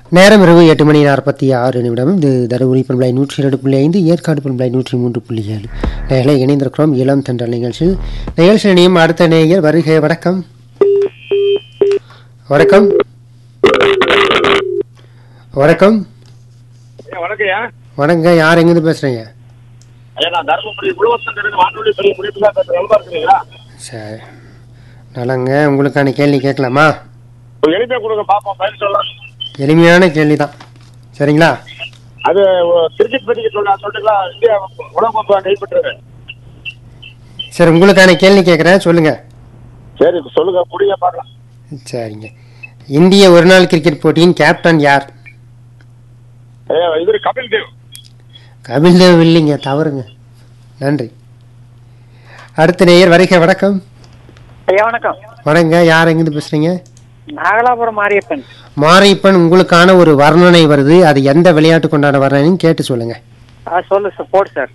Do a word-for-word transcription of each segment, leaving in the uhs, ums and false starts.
நேரம் இரவு எட்டு மணி நாற்பத்தி ஆறு நிமிடம். இது தருமபுரி பண்பலை நூற்றி இரண்டு புள்ளி ஐந்து, ஏற்காடு பண்பலை நூற்றி மூன்று புள்ளி ஏழு நேர்களை இணைந்திருக்கிறோம் இளம் தென்றல் நிகழ்ச்சியில். நிகழ்ச்சி இணையும் அடுத்த நேயர் வருகை. வணக்கம். வணக்கம் வணக்கம் வணக்கம். யார் எங்கிருந்து பேசுறீங்க? சரி, நலங்க. உங்களுக்கான கேள்வி கேட்கலாமா? எளிமையான கேள்விதான், சரிங்களா? அது கிரிக்கெட் பத்தி சொல்லுங்களா? இந்தியா உலகக்கோப்பை கைப்பற்றது. சரி, உங்களுக்கான கேள்வி கேட்குறேன், சொல்லுங்க. சரி, சொல்லுங்க, முடிய பார்க்கலாம். சரிங்க. இந்திய ஒருநாள் கிரிக்கெட் போட்டியின் கேப்டன் யார்? இது கபில் தேவ். கபில் தேவ் இல்லைங்க, தவறுங்க. நன்றி. அடுத்த நேயர் வருகை. வணக்கம். ஐயா வணக்கம். வணங்க. யார் எங்கிருந்து பேசுறீங்க? நாகலாபுரம் மாரியப்பன். மாரியப்பன், உங்களுக்கான ஒரு வர்ணனை வருது, அது எந்த விளையாட்டு கொண்டாட வர்ணனைன்னு கேட்டு சொல்லுங்க. சொல்லு sports sir.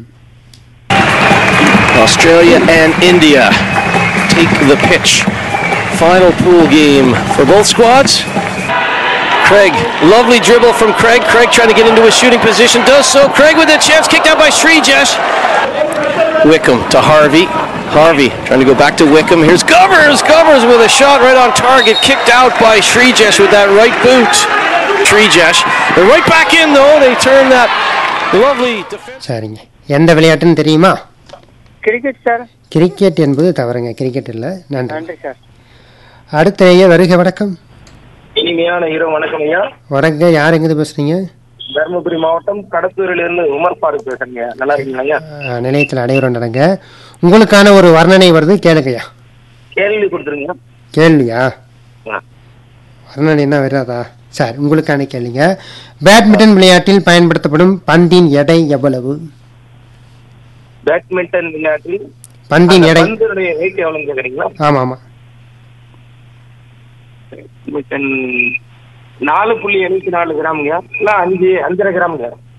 Australia and India take the pitch. Final pool game for both squads. Craig, lovely dribble from Craig. Craig trying to get into a shooting position, does so. Craig with a chance, kicked out by Srijesh. Wickham to Harvey. Harvey trying to go back to Wickham. Here's Govers. Govers with a shot right on target, kicked out by Srijesh with that right boot. Srijesh. They're right back in though. They turn that lovely defense. சரிங்க. எந்த விளையாட்டுன்னு தெரியுமா? Cricket sir. Cricket என்பது தவறுங்க, cricket இல்ல. நன்றி. நன்றி sir. அடுத்த ஐயா வருகை. வணக்கம். இனிமையான ஹீரோ வணக்கம் ஐயா. வணக்கம். யார் எங்கிருந்து பேசுறீங்க? தருமபுரி மாவட்டம் கடத்தூரில் இருந்து உமர் பாருக் பேசுறீங்க. நல்லா இருக்கீங்களா ஐயா? நிலையத்தில் அனைவரும் நடங்க. உங்களுக்கான ஒரு வர்ணனை வருது, கேளுங்கய்யா. கேள்வி கொடுத்துருங்க. கேள்வியா? வர்ணனை என்ன வராதா? சரி, உங்களுக்கான கேளுங்க. பேட்மிண்டன் விளையாட்டில் பயன்படுத்தப்படும் பந்தின் எடை எவ்வளவு? பேட்மிண்டன் விளையாட்டில் பந்தின் எடை வெயிட் எவ்வளவு கேக்குறீங்களா? ஆமா ஆமா. நாலு புள்ளி எழுபத்தி நாலு கிராமுங்க, இல்ல அஞ்சு அஞ்சரை கிராமுங்க.